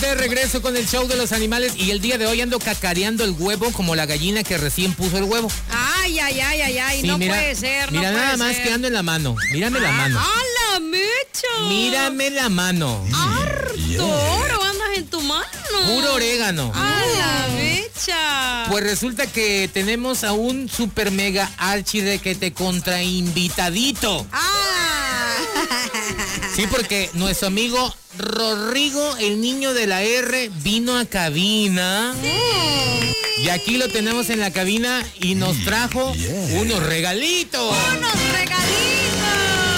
de regreso con el show de los animales y el día de hoy ando cacareando el huevo como la gallina que recién puso el huevo. Ay, sí, no mira, puede ser, mira, no nada puede más ser. que ando en la mano. Mírame la mano. ¡A la mecha! Mírame la mano. ¡Harto oro andas en tu mano! Puro orégano. ¡A la mecha! Pues resulta que tenemos a un super mega archi de que te contrainvitadito. Sí, porque nuestro amigo Rodrigo, el niño de la R, vino a cabina. Sí. Y aquí lo tenemos en la cabina y nos trajo unos regalitos. ¡Unos regalitos!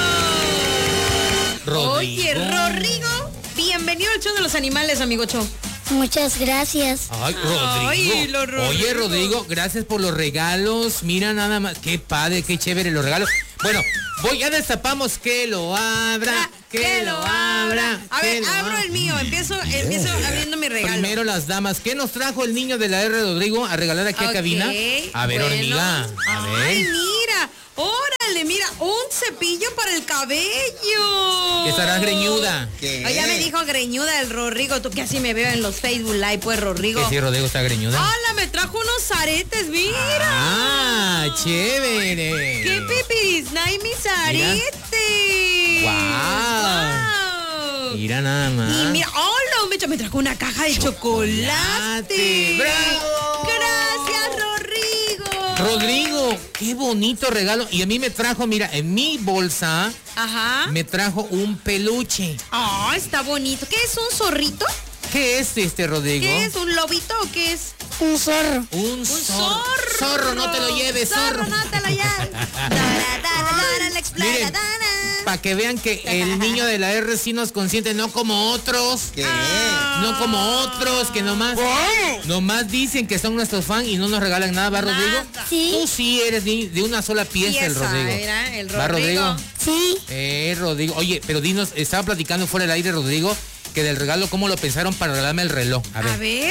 Rodrigo. Oye, Rodrigo, bienvenido al show de los animales, amigo Cho. Muchas gracias. Ay, Rodrigo. Ay, Rodrigo. Oye, Rodrigo, gracias por los regalos. Mira nada más, qué padre, qué chévere los regalos. Bueno, ya destapamos que lo abra, que lo abra. A ver, abro el mío, empiezo abriendo mi regalo. Primero las damas. ¿Qué nos trajo el niño de la R, Rodrigo, a regalar aquí a cabina? A ver, bueno. hormiga. A ver. Ay, mira. Órale, mira, un cepillo para el cabello. Que estarás greñuda. Ay, ya me dijo greñuda el Rodrigo, tú que así me veo en los Facebook Live, pues, Rodrigo. Que sí, Rodrigo está greñuda. ¡Hala, me trajo unos aretes, mira! ¡Ah, chévere! ¡Qué pipirisnay mis aretes! ¡Guau! Mira nada más. Y mira, ¡hola! Me trajo una caja de chocolate. ¡Bravo! ¡Gracias, Rodrigo! Rodrigo, qué bonito regalo. Y a mí me trajo, mira, en mi bolsa, me trajo un peluche. Ah, está bonito. ¿Qué es, un zorrito? ¿Qué es Rodrigo? ¿Qué es, un lobito o qué es? Un zorro. Un zorro. Zorro, no te lo lleves, zorro. No te lo lleves. Miren, para que vean que el niño de la R sí nos consiente, no como otros. ¿Qué? No como otros que nomás dicen que son nuestros fans y no nos regalan nada, ¿va, Rodrigo? Sí. Tú sí eres de una sola pieza, el Rodrigo. Era el Rodrigo. ¿Va, Rodrigo? Sí. Rodrigo. Oye, pero dinos, estaba platicando fuera del aire, Rodrigo, que del regalo, ¿cómo lo pensaron para regalarme el reloj? A ver.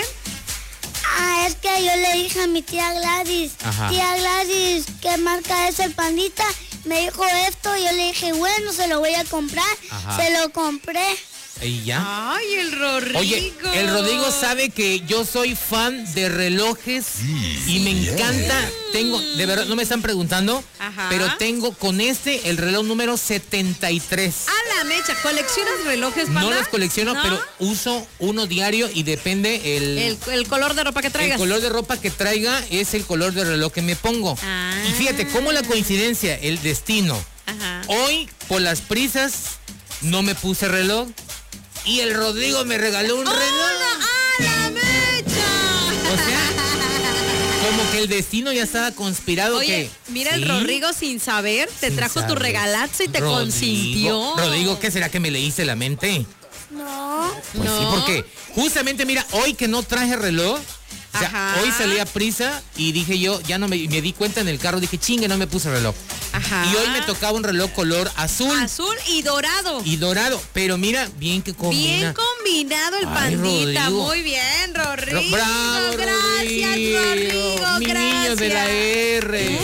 Es que yo le dije a mi tía Gladys, Ajá. Tía Gladys, ¿qué marca es el pandita? Me dijo esto, yo le dije, bueno, se lo voy a comprar. Ajá. Se lo compré. ¿Y ya? Ay, el Rodrigo. Oye, el Rodrigo sabe que yo soy fan de relojes y me encanta. Tengo, de verdad, no me están preguntando, pero tengo con el reloj número 73. A la mecha, ¿coleccionas relojes, Panda? No los colecciono, pero uso uno diario y depende el color de ropa que traigas. El color de ropa que traiga es el color de reloj que me pongo. Y fíjate, cómo la coincidencia, el destino. Hoy, por las prisas, no me puse reloj. Y el Rodrigo me regaló un reloj. ¡A la mecha! O sea, como que el destino ya estaba conspirado. Oye, mira, el Rodrigo sin saber te trajo tu regalazo y te consintió. Rodrigo, ¿qué será que me leíste la mente? No. Pues sí, porque justamente, mira, hoy que no traje reloj, o sea, hoy salí a prisa y dije yo, ya no me di cuenta en el carro, dije, chingue, no me puse reloj. Y hoy me tocaba un reloj color azul. Azul y dorado. Pero mira, bien que combina. Bien combinado el pandita. Rodrigo. Muy bien, Rodrigo. Bravo, Gracias, Rodrigo. Mi Gracias. niño de la R.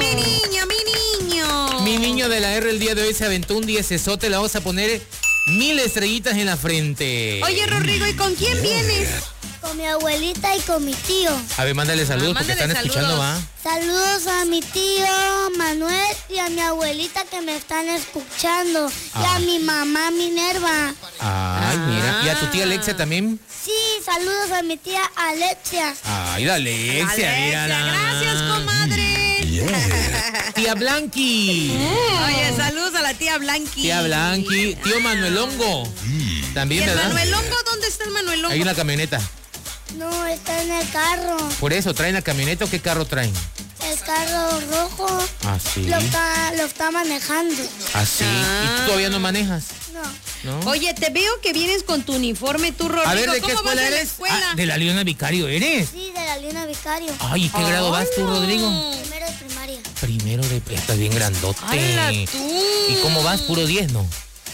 Mi niño. Mi niño de la R el día de hoy se aventó un 10esote, le vamos a poner 1000 estrellitas en la frente. Oye, Rodrigo, ¿y con quién vienes? Con mi abuelita y con mi tío. A ver, mándale saludos porque están escuchando, ¿va? Saludos a mi tío Manuel y a mi abuelita que me están escuchando. Y a mi mamá Minerva. Ay, mira. ¿Y a tu tía Alexia también? Sí, saludos a mi tía Alexia. Ay, la Alexia, mira. Gracias, comadre. Tía Blanqui. Oye, saludos a la tía Blanqui. Tía Blanqui. Tío Manuelongo. También, ¿Y el ¿verdad? Manuelongo? ¿Dónde está el Manuelongo? Ahí en la camioneta. No, está en el carro. Por eso, ¿traen la camioneta o qué carro traen? El carro rojo. Ah, sí. Lo está manejando. Ah, sí. ¿Y tú todavía no manejas? No. ¿No? Oye, te veo que vienes con tu uniforme, tú, Rodrigo. A ver, ¿de qué ¿Cómo vas escuela en la eres? escuela? ¿De la Leona Vicario eres? Sí, de la Lina Vicario. Ay, ¿y qué grado vas tú, Rodrigo? Primero de primaria. Primero de... Estás bien grandote. ¡Hala, tú! ¿Y cómo vas? ¿Puro 10, no?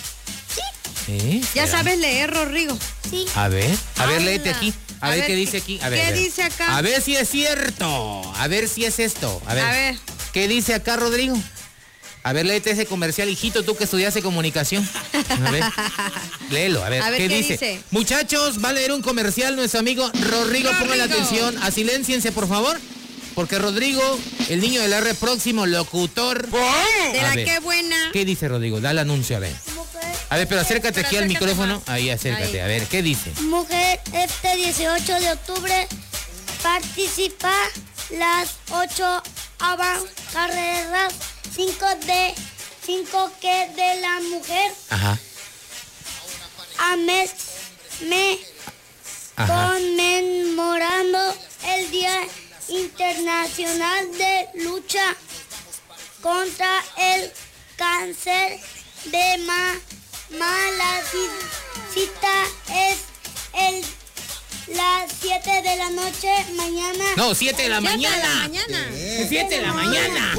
Sí. Ya sabes leer, Rodrigo. Sí. A ver, ¡Hala! léete aquí. A ver qué dice aquí. A ver, ¿Qué dice acá? A ver si es cierto. A ver si es esto. A ver. A ver. ¿Qué dice acá, Rodrigo? A ver, léete ese comercial, hijito, tú que estudiaste comunicación. A ver, léelo, a ver ¿qué dice? Muchachos, va a leer un comercial nuestro amigo Rodrigo. Pongan atención, silénciense, por favor. Porque Rodrigo, el niño del R próximo locutor. De la que buena. ¿Qué dice Rodrigo? Da el anuncio, a ver. A ver, pero acércate aquí al micrófono. Más. Ahí, acércate. Ahí. A ver, ¿qué dice? Mujer, este 18 de octubre participa las 8 carreras 5K de la mujer. Ajá. Conmemorando el Día Internacional de Lucha contra el Cáncer de mama. La cita es las 7 de la noche mañana. No, 7 de la mañana. 7 de la mañana.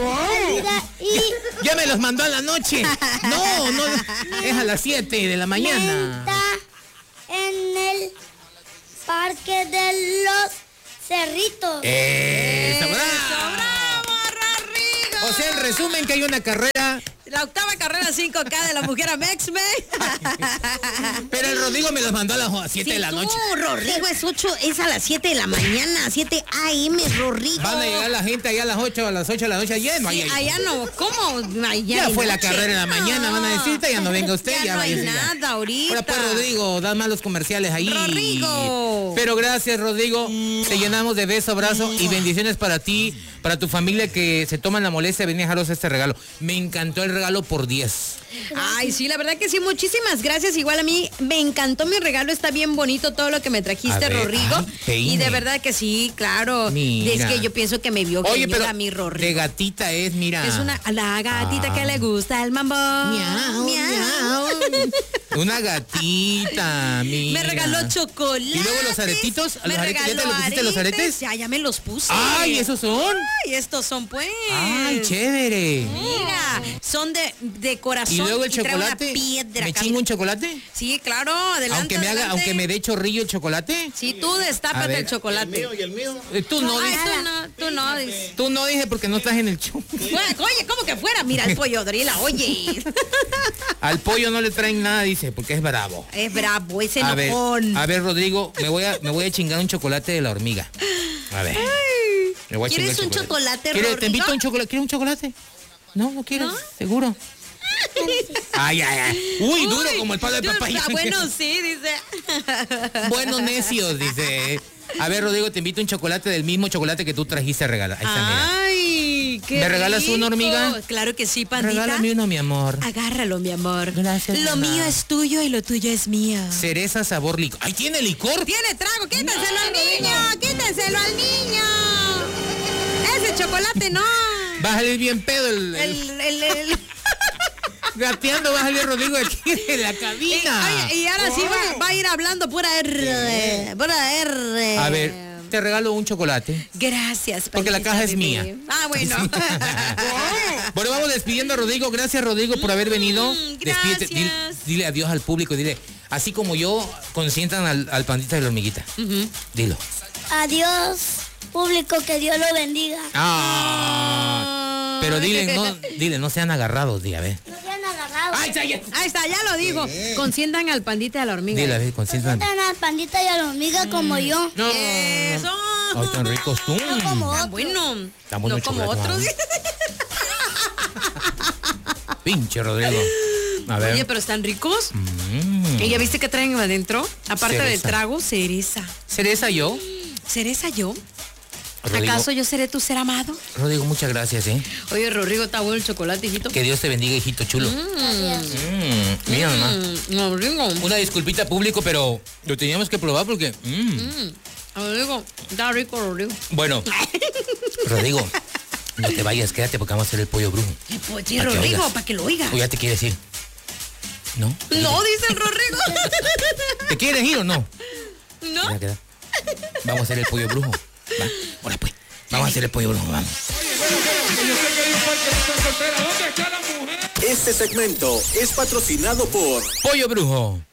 Ya me los mandó a la noche. No, es a las 7 de la mañana. En el Parque de los Cerritos. ¡Bravo, Rodrigo! O sea, en resumen, que hay una carrera. La octava carrera 5K de la mujer a Mexme. Pero el Rodrigo me los mandó a las 7 de la noche. No, Rodrigo es a las 7 de la mañana, 7 AM, Rodrigo. Van a llegar la gente allá a las 8 de la noche. Allá no hay. Allá no, ¿cómo? Ya fue la carrera en la mañana, van a decirte, ya no venga usted. Ya no hay nada ahorita. Ahora pues, Rodrigo, da más los comerciales ahí. Rodrigo. Pero gracias, Rodrigo. Te llenamos de beso, abrazo y bendiciones para ti, para tu familia que se toman la molestia de venir a dejaros este regalo. Me encantó el regalo por 10. Ay, sí, la verdad que sí, muchísimas gracias. Igual a mí me encantó mi regalo, está bien bonito todo lo que me trajiste, Rodrigo. Y de verdad que sí, claro. Mira. Es que yo pienso que me vio que a mi Rodrigo. De gatita es, mira. Es la gatita que le gusta el mambo. Miau, miau. Una gatita, mira. Me regaló chocolate. Y luego los aretitos, ¿ya te lo pusiste los aretes? Ya me los puse. Ay, ¿esos son? Ay, estos son pues. Ay, chévere. Mira, son de corazón. Y luego el chocolate. ¿Me chingo un chocolate? Sí, claro, adelante. Aunque me dé chorrillo el chocolate. Sí, tú destápate el chocolate. ¿Y el mío? Tú no, dices. Tú no, dije, porque no estás en el show. Oye, ¿cómo que fuera? Mira el pollo, Drila, oye. Al pollo no le traen nada, dice, porque es bravo. Es bravo, es enojón. A ver, Rodrigo, me voy a chingar un chocolate de la hormiga. A ver. ¿Quieres un chocolate, Rodrigo? Te invito a un chocolate. ¿Quieres un chocolate? No quieres, ¿no? ¿Seguro? Ay. Uy, duro como el palo de papaya. Bueno, sí, dice. Buenos necios, dice. A ver, Rodrigo, te invito a un chocolate del mismo chocolate que tú trajiste a regalar. Ahí está, mira. Ay, qué ¿Me regalas una, hormiga? Claro que sí, pandita. Regálame uno, mi amor. Agárralo, mi amor. Gracias. Lo mío es tuyo y lo tuyo es mío. Cereza sabor licor. ¡Ay, tiene licor! Tiene trago. Quítenselo al niño. Quítenselo al niño. Ese chocolate no. Va a salir bien pedo el... Gateando va a salir Rodrigo aquí de la cabina. Y ahora sí va a ir hablando pura R. Pura R. A ver, te regalo un chocolate. Gracias. Porque la caja es mía. Ah, bueno. Bueno, vamos despidiendo a Rodrigo. Gracias, Rodrigo, por haber venido. Gracias. Dile adiós al público. Dile, así como yo, consientan al pandita de la hormiguita. Dilo. Adiós, público, que Dios lo bendiga. Pero dile, no sean agarrados, a ver. No sean agarrados. Ahí está, ya lo dijo. Consientan al pandita de la hormiga. Dile, a ver, consientan al pandita y a la hormiga como yo. No. Eso. Ay, tan ricos tú. No como otros. Bueno. Tan bueno no como otros. Pinche Rodrigo. A ver. Oye, pero están ricos. ¿Y ya viste que traen adentro? Aparte del trago, cereza. ¿Cereza yo? ¿Cereza yo? Rodrigo, ¿Acaso yo seré tu ser amado? Rodrigo, muchas gracias, Oye, Rodrigo, está bueno el chocolate, hijito. Que Dios te bendiga, hijito chulo. Mira, mamá. Rodrigo. Una disculpita, público, pero lo teníamos que probar porque... Rodrigo, está rico, Rodrigo. Bueno, Rodrigo, no te vayas, quédate porque vamos a hacer el pollo brujo. Pues sí, Rodrigo, para que lo oiga. ¿O ya te quieres ir? ¿No? No, dice el Rodrigo. ¿Te quieres ir o no? ¿No? Vamos a hacer el pollo brujo. Va, ahora pues, vamos a hacer el pollo brujo, vamos. Este segmento es patrocinado por Pollo Brujo.